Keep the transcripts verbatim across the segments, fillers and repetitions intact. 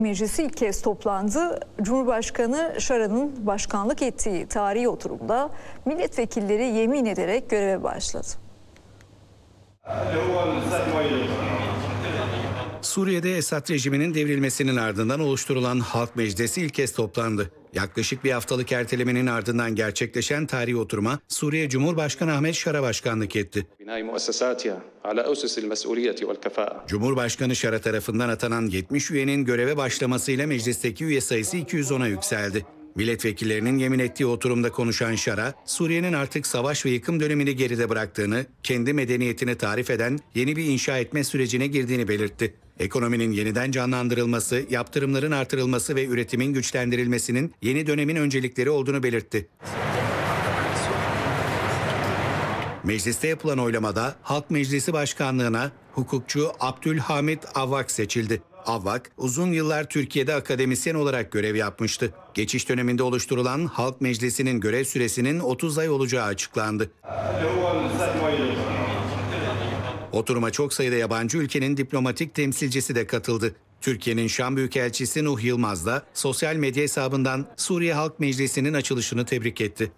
Meclisi ilk kez toplandı. Cumhurbaşkanı Şara'nın başkanlık ettiği tarihi oturumda milletvekilleri yemin ederek göreve başladı. Suriye'de Esad rejiminin devrilmesinin ardından oluşturulan Halk Meclisi ilk kez toplandı. Yaklaşık bir haftalık ertelemenin ardından gerçekleşen tarihi oturuma Suriye Cumhurbaşkanı Ahmet Şara başkanlık etti. Cumhurbaşkanı Şara tarafından atanan yetmiş üyenin göreve başlamasıyla meclisteki üye sayısı iki yüz ona yükseldi. Milletvekillerinin yemin ettiği oturumda konuşan Şara, Suriye'nin artık savaş ve yıkım dönemini geride bıraktığını, kendi medeniyetini tarif eden yeni bir inşa etme sürecine girdiğini belirtti. Ekonominin yeniden canlandırılması, yaptırımların artırılması ve üretimin güçlendirilmesinin yeni dönemin öncelikleri olduğunu belirtti. Mecliste yapılan oylamada Halk Meclisi Başkanlığı'na hukukçu Abdülhamit Avvak seçildi. Avvak, uzun yıllar Türkiye'de akademisyen olarak görev yapmıştı. Geçiş döneminde oluşturulan Halk Meclisi'nin görev süresinin otuz ay olacağı açıklandı. Oturuma çok sayıda yabancı ülkenin diplomatik temsilcisi de katıldı. Türkiye'nin Şam Büyükelçisi Nuh Yılmaz da sosyal medya hesabından Suriye Halk Meclisi'nin açılışını tebrik etti.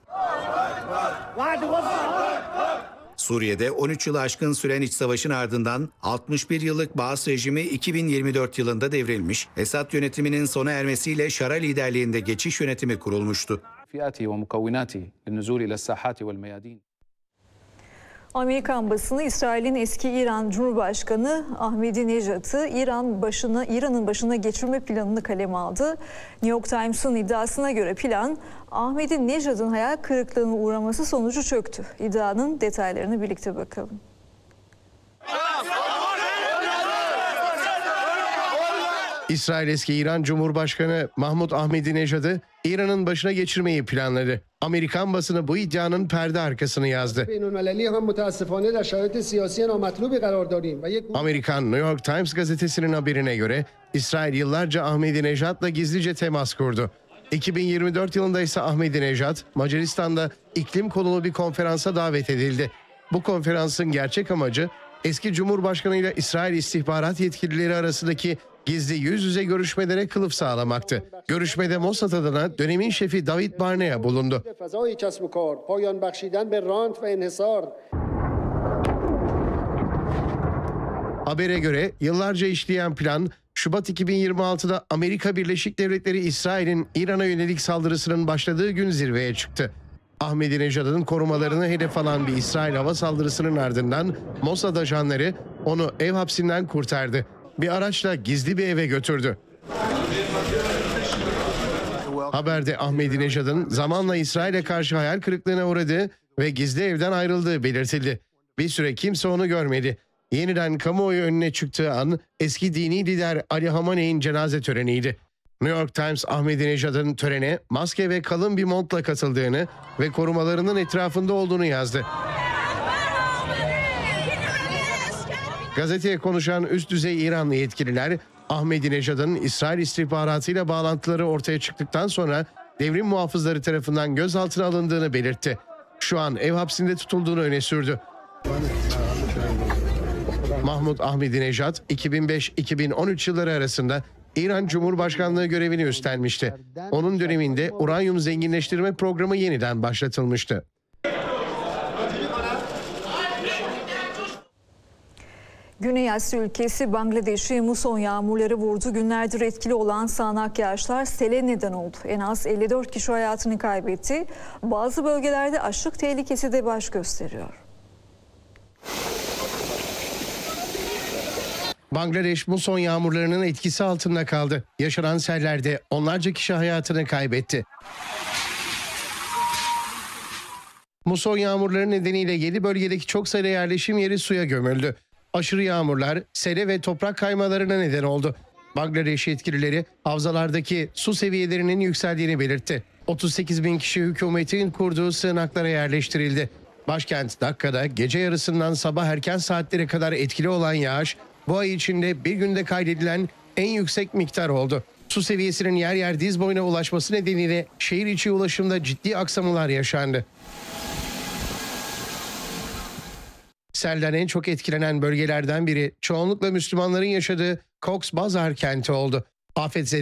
Suriye'de on üç yılı aşkın süren iç savaşın ardından altmış bir yıllık Baas rejimi iki bin yirmi dört yılında devrilmiş, Esad yönetiminin sona ermesiyle Şara liderliğinde geçiş yönetimi kurulmuştu. Amerikan basını İsrail'in eski İran Cumhurbaşkanı Ahmadinejad'ı İran başına İran'ın başına geçirme planını kaleme aldı. New York Times'ın iddiasına göre plan Ahmadinejad'ın hayal kırıklığına uğraması sonucu çöktü. İddianın detaylarını birlikte bakalım. İsrail eski İran Cumhurbaşkanı Mahmud Ahmadinejad'ı İran'ın başına geçirmeyi planladı. Amerikan basını bu iddianın perde arkasını yazdı. Amerikan New York Times gazetesinin haberine göre İsrail yıllarca Ahmadinejad'la gizlice temas kurdu. iki bin yirmi dört yılında ise Ahmadinejad Macaristan'da iklim konulu bir konferansa davet edildi. Bu konferansın gerçek amacı eski Cumhurbaşkanı ile İsrail istihbarat yetkilileri arasındaki gizli yüz yüze görüşmelere kılıf sağlamaktı. Görüşmede Mossad adına dönemin şefi David Barnea bulundu. Habere göre yıllarca işleyen plan Şubat iki bin yirmi altıda Amerika Birleşik Devletleri İsrail'in İran'a yönelik saldırısının başladığı gün zirveye çıktı. Ahmadinejad'ın korumalarını hedef alan bir İsrail hava saldırısının ardından Mossad ajanları onu ev hapsinden kurtardı. Bir araçla gizli bir eve götürdü. Haberde Ahmadinejad'ın zamanla İsrail'e karşı hayal kırıklığına uğradığı ve gizli evden ayrıldığı belirtildi. Bir süre kimse onu görmedi. Yeniden kamuoyu önüne çıktığı an eski dini lider Ali Hamaney'in cenaze töreniydi. New York Times Ahmadinejad'ın törene maske ve kalın bir montla katıldığını ve korumalarının etrafında olduğunu yazdı. Gazeteye konuşan üst düzey İranlı yetkililer, Ahmadinejad'ın İsrail istihbaratıyla bağlantıları ortaya çıktıktan sonra devrim muhafızları tarafından gözaltına alındığını belirtti. Şu an ev hapsinde tutulduğunu öne sürdü. Mahmud Ahmadinejad iki bin beş iki bin on üç yılları arasında İran Cumhurbaşkanlığı görevini üstlenmişti. Onun döneminde uranyum zenginleştirme programı yeniden başlatılmıştı. Güney Asya ülkesi Bangladeş'i muson yağmurları vurdu. Günlerdir etkili olan sağanak yağışlar sele neden oldu. En az elli dört kişi hayatını kaybetti. Bazı bölgelerde açlık tehlikesi de baş gösteriyor. Bangladeş muson yağmurlarının etkisi altında kaldı. Yaşanan sellerde onlarca kişi hayatını kaybetti. Muson yağmurları nedeniyle yedi bölgedeki çok sayıda yerleşim yeri suya gömüldü. Aşırı yağmurlar sele ve toprak kaymalarına neden oldu. Bangladeş yetkilileri havzalardaki su seviyelerinin yükseldiğini belirtti. otuz sekiz bin kişi hükümetin kurduğu sığınaklara yerleştirildi. Başkent Dakka'da gece yarısından sabah erken saatlere kadar etkili olan yağış bu ay içinde bir günde kaydedilen en yüksek miktar oldu. Su seviyesinin yer yer diz boyuna ulaşması nedeniyle şehir içi ulaşımda ciddi aksamalar yaşandı. Selden en çok etkilenen bölgelerden biri çoğunlukla Müslümanların yaşadığı Cox's Bazar kenti oldu. Afetzede